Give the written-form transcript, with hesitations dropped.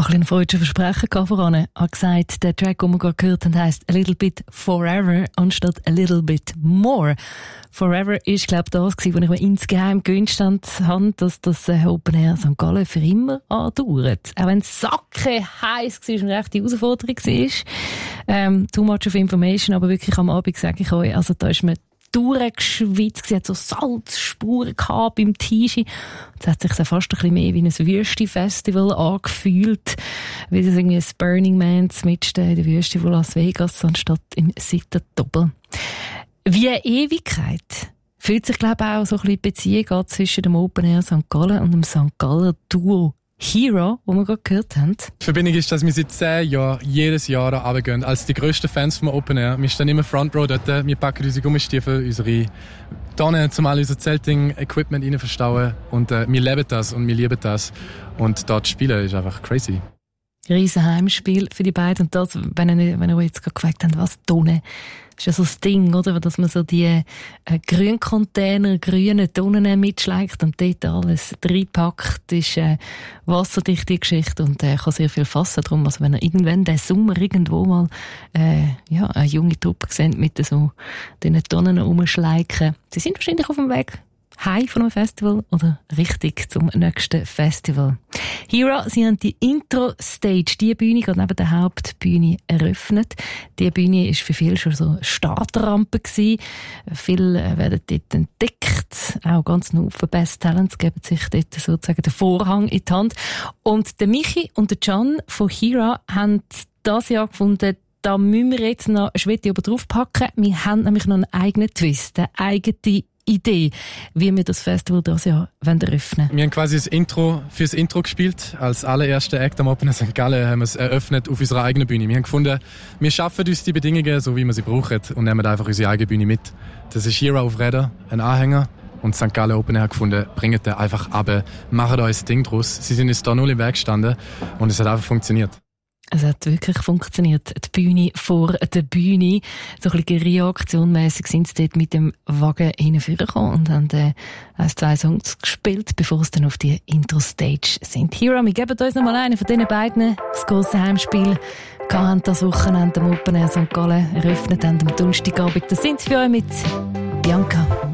ein bisschen Freude versprechen voran. Er hat gesagt, der Track, den wir gerade gehört haben, heisst «A Little Bit Forever» anstatt «A Little Bit More». «Forever» ist, glaube ich, das, was ich mir insgeheim gewünscht habe, dass das Open Air St. Gallen für immer andauert. Auch wenn es heiß war und eine rechte Herausforderung war. Too much of information, aber wirklich am Abend sage ich euch, also da ist mir durchgeschwitzt, sie hat so Salzspuren gehabt beim Tischi. Es hat sich so fast ein bisschen mehr wie ein Wüste-Festival angefühlt. Wie das irgendwie ein Burning Man mitten in der Wüste von Las Vegas anstatt im Sittendobel. Wie eine Ewigkeit fühlt sich, glaube ich, auch so ein bisschen Beziehung zwischen dem Open Air St. Gallen und dem St. Galler Duo Hero, wo wir gerade gehört haben. Die Verbindung ist, dass wir seit 10 Jahren jedes Jahr da runtergehen. Als die grössten Fans vom Open Air. Wir stehen immer Front Row dort. Wir packen unsere Gummistiefel, unsere Tonnen, zumal unser Zelting-Equipment rein verstauen. Und wir leben das und wir lieben das. Und dort spielen ist einfach crazy. Riesen Heimspiel für die beiden. Und das, wenn ihr jetzt gerade gefragt habt, was Tonnen, ist ja so das Ding, oder? Dass man so die Grüncontainer, grüne Tonnen mitschlägt und dort alles reinpackt, ist wasserdichte Geschichte und kann sehr viel fassen. Darum, also wenn ihr irgendwann den Sommer irgendwo mal eine junge Truppe seht mit so diesen Tonnen rumschleichen, sie sind wahrscheinlich auf dem Weg heim von einem Festival oder richtig zum nächsten Festival. Hero, sie haben die Intro-Stage, die Bühne, gerade neben der Hauptbühne eröffnet. Die Bühne war für viele schon so eine Startrampe gewesen. Viele werden dort entdeckt. Auch ganz Haufen Best Talents geben sich dort sozusagen den Vorhang in die Hand. Und der Michi und der Can von Hero haben das Jahr gefunden, da müssen wir jetzt noch ein Schwette oben drauf packen. Wir haben nämlich noch einen eigenen Twist, eine eigene Idee, wie wir das Festival dieses Jahr eröffnen wollen. Wir haben quasi fürs Intro gespielt. Als allererster Act am Open Air St. Gallen haben wir es eröffnet auf unserer eigenen Bühne. Wir haben gefunden, wir schaffen uns die Bedingungen, so wie wir sie brauchen, und nehmen einfach unsere eigene Bühne mit. Das ist Hero auf Rädern, ein Anhänger. Und St. Gallen Open Air gefunden, bringen den einfach runter, machen da ein Ding draus. Sie sind uns da null im Weg gestanden und es hat einfach funktioniert. Es hat wirklich funktioniert. Die Bühne vor der Bühne. So ein bisschen reaktionmässig sind sie dort mit dem Wagen hingekommen und haben 1-2 Songs gespielt, bevor sie dann auf die Intro-Stage sind. Hero, wir geben uns noch mal einen von diesen beiden. Das grosse Heimspiel haben das Wochenende am Open Air St. Gallen eröffnet haben am Donnerstagabend. Das sind sie für euch mit Bianca.